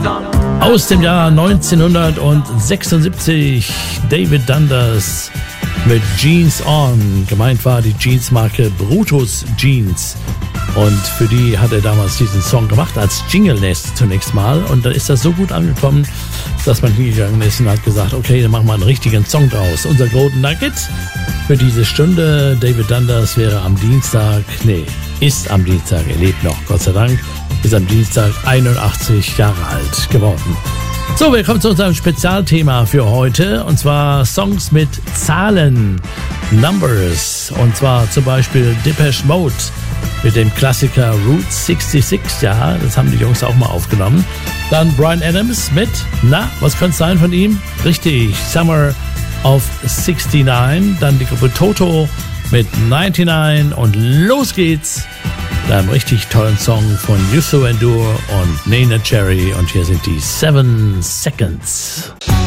Aus dem Jahr 1976, David Dundas mit Jeans On. Gemeint war die Jeansmarke Brutus Jeans. Und für die hat er damals diesen Song gemacht, als Jingle-Nest zunächst mal. Und da ist das so gut angekommen, dass man hingegangen ist und hat gesagt, okay, dann machen wir einen richtigen Song draus. Unser Golden Nugget für diese Stunde. David Dundas wäre am Dienstag, ist am Dienstag, er lebt noch, Gott sei Dank, ist am Dienstag 81 Jahre alt geworden. So, wir kommen zu unserem Spezialthema für heute, und zwar Songs mit Zahlen, Numbers, und zwar zum Beispiel Depeche Mode mit dem Klassiker Route 66, ja, das haben die Jungs auch mal aufgenommen. Dann Bryan Adams mit, was könnte es sein von ihm? Richtig, Summer of 69, dann die Gruppe Toto mit 99 und los geht's mit einem richtig tollen Song von Youssou N'Dour und Neneh Cherry, und hier sind die 7 Seconds.